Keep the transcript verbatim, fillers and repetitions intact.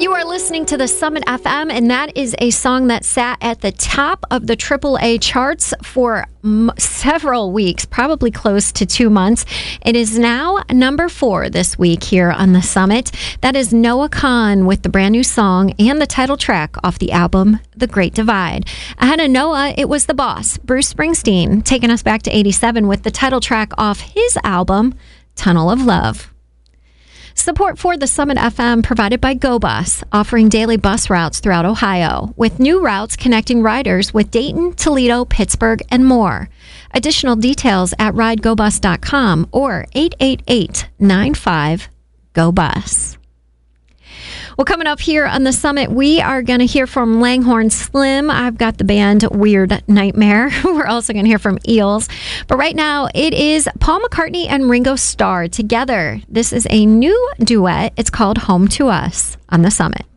You are listening to the Summit F M, and that is a song that sat at the top of the triple A charts for m- several weeks, probably close to two months. It is now number four this week here on the Summit. That is Noah Kahan with the brand new song and the title track off the album, The Great Divide. Ahead of Noah, it was The Boss, Bruce Springsteen, taking us back to eighty-seven with the title track off his album, Tunnel of Love. Support for the Summit F M provided by GoBus, offering daily bus routes throughout Ohio, with new routes connecting riders with Dayton, Toledo, Pittsburgh, and more. Additional details at ride go bus dot com or eight eight eight, nine five, G O bus. Well, coming up here on the Summit, we are going to hear from Langhorne Slim. I've got the band Weird Nightmare. We're also going to hear from Eels. But right now, it is Paul McCartney and Ringo Starr together. This is a new duet. It's called Home to Us on the Summit.